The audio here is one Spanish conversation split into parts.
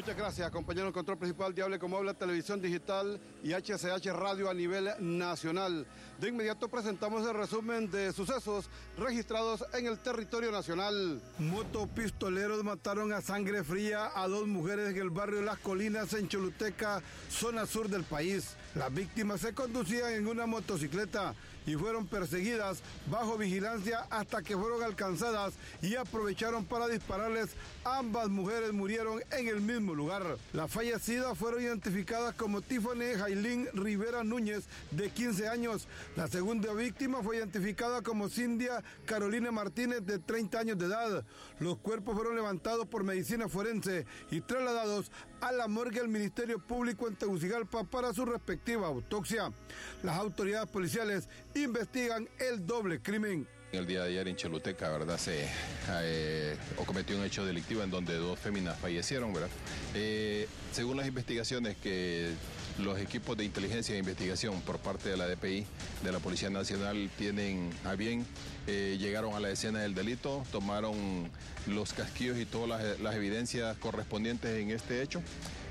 Muchas gracias, compañero del control principal de Hable Como Habla Televisión Digital y HCH Radio a nivel nacional. De inmediato presentamos el resumen de sucesos registrados en el territorio nacional. Motopistoleros mataron a sangre fría a 2 mujeres en el barrio Las Colinas, en Choluteca, zona sur del país. Las víctimas se conducían en una motocicleta y fueron perseguidas bajo vigilancia hasta que fueron alcanzadas y aprovecharon para dispararles. Ambas mujeres murieron en el mismo lugar. Las fallecidas fueron identificadas como Tiffany Jailín Rivera Núñez, de 15 años. La segunda víctima fue identificada como Cindia Carolina Martínez, de 30 años de edad. Los cuerpos fueron levantados por medicina forense y trasladados a la morgue del Ministerio Público en Tegucigalpa para su respectiva autopsia. Las autoridades policiales investigan el doble crimen. El día de ayer en Choluteca, ¿verdad? Se cometió un hecho delictivo en donde 2 féminas fallecieron, ¿verdad? Según las investigaciones que los equipos de inteligencia e investigación por parte de la DPI, de la Policía Nacional, tienen a bien, llegaron a la escena del delito, tomaron los casquillos y todas las evidencias correspondientes en este hecho.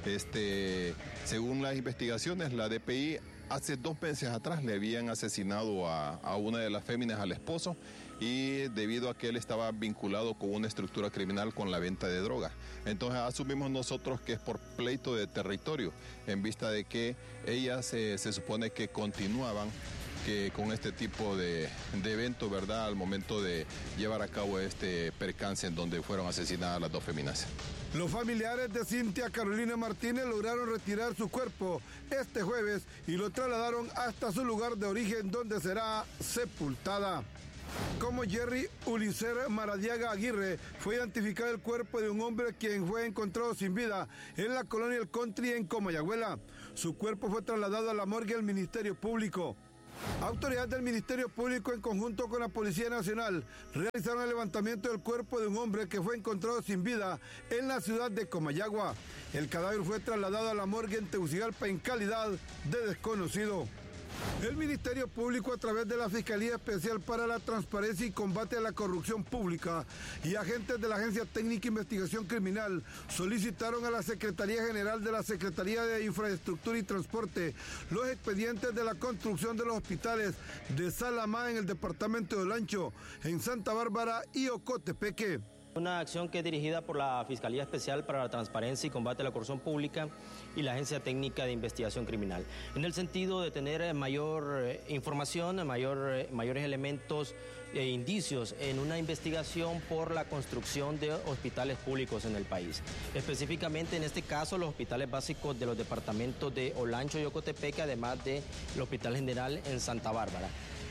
Según las investigaciones, la DPI hace 2 meses atrás le habían asesinado a una de las féminas, al esposo, y debido a que él estaba vinculado con una estructura criminal con la venta de droga. Entonces asumimos nosotros que es por pleito de territorio, en vista de que ellas se supone que continuaban con este tipo de eventos, ¿verdad?, al momento de llevar a cabo este percance en donde fueron asesinadas las 2 féminas. Los familiares de Cintia Carolina Martínez lograron retirar su cuerpo este jueves y lo trasladaron hasta su lugar de origen, donde será sepultada. Como Jerry Ulicer Maradiaga Aguirre, fue identificado el cuerpo de un hombre quien fue encontrado sin vida en la colonia El Country, en Comayagüela. Su cuerpo fue trasladado a la morgue del Ministerio Público. Autoridades del Ministerio Público, en conjunto con la Policía Nacional, realizaron el levantamiento del cuerpo de un hombre que fue encontrado sin vida en la ciudad de Comayagua. El cadáver fue trasladado a la morgue en Tegucigalpa en calidad de desconocido. El Ministerio Público, a través de la Fiscalía Especial para la Transparencia y Combate a la Corrupción Pública y agentes de la Agencia Técnica de Investigación Criminal, solicitaron a la Secretaría General de la Secretaría de Infraestructura y Transporte los expedientes de la construcción de los hospitales de Salamá, en el departamento de Olancho, en Santa Bárbara y Ocotepeque. Una acción que es dirigida por la Fiscalía Especial para la Transparencia y Combate a la Corrupción Pública y la Agencia Técnica de Investigación Criminal, en el sentido de tener mayor información, mayores elementos e indicios en una investigación por la construcción de hospitales públicos en el país. Específicamente, en este caso, los hospitales básicos de los departamentos de Olancho y Ocotepeque, además del Hospital General en Santa Bárbara.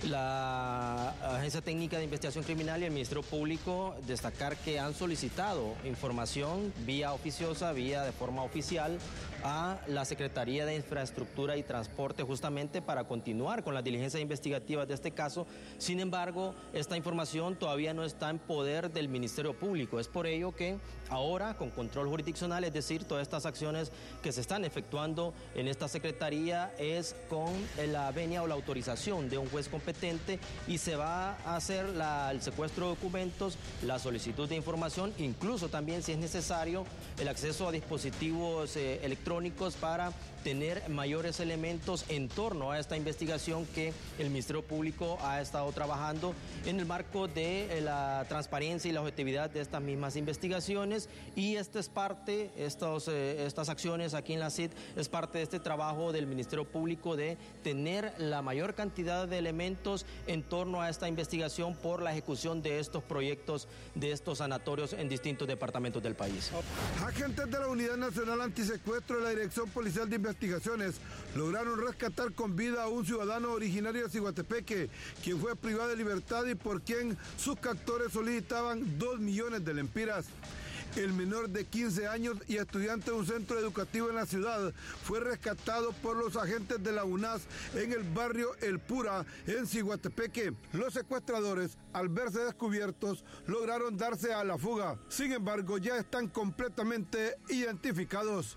La Agencia Técnica de Investigación Criminal y el Ministerio Público destacar que han solicitado información vía oficiosa, de forma oficial, a la Secretaría de Infraestructura y Transporte, justamente para continuar con las diligencias investigativas de este caso. Sin embargo, esta información todavía no está en poder del Ministerio Público. Es por ello que ahora, con control jurisdiccional, es decir, todas estas acciones que se están efectuando en esta Secretaría, es con la venia o la autorización de un juez competente, y se va a hacer el secuestro de documentos, la solicitud de información, incluso también, si es necesario, el acceso a dispositivos electrónicos para tener mayores elementos en torno a esta investigación que el Ministerio Público ha estado trabajando en el marco de la transparencia y la objetividad de estas mismas investigaciones. Y esta es parte, estas acciones aquí en la CID, es parte de este trabajo del Ministerio Público de tener la mayor cantidad de elementos en torno a esta investigación por la ejecución de estos proyectos, de estos sanatorios en distintos departamentos del país. Agentes de la Unidad Nacional Antisecuestro de la Dirección Policial de Investigaciones lograron rescatar con vida a un ciudadano originario de Ciguatepeque, quien fue privado de libertad y por quien sus captores solicitaban 2 millones de lempiras. El menor de 15 años y estudiante de un centro educativo en la ciudad fue rescatado por los agentes de la UNAS en el barrio El Pura, en Ciguatepeque. Los secuestradores, al verse descubiertos, lograron darse a la fuga. Sin embargo, ya están completamente identificados.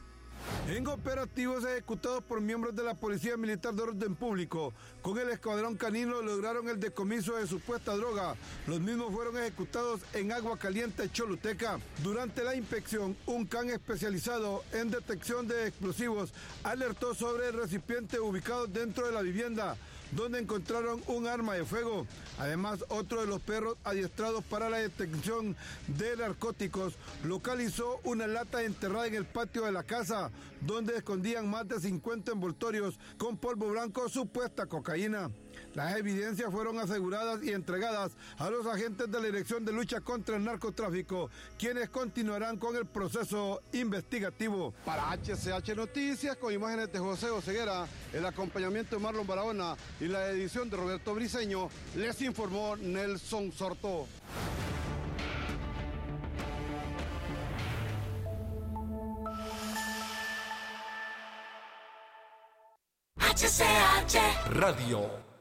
En operativos ejecutados por miembros de la Policía Militar de Orden Público, con el Escuadrón Canino lograron el decomiso de supuesta droga. Los mismos fueron ejecutados en Agua Caliente, Choluteca. Durante la inspección, un can especializado en detección de explosivos alertó sobre el recipiente ubicado dentro de la vivienda, donde encontraron un arma de fuego. Además, otro de los perros adiestrados para la detección de narcóticos localizó una lata enterrada en el patio de la casa, donde escondían más de 50 envoltorios con polvo blanco, supuesta cocaína. Las evidencias fueron aseguradas y entregadas a los agentes de la Dirección de Lucha contra el Narcotráfico, quienes continuarán con el proceso investigativo. Para HCH Noticias, con imágenes de José Oseguera, el acompañamiento de Marlon Barahona y la edición de Roberto Briceño, les informó Nelson Sorto. HCH Radio.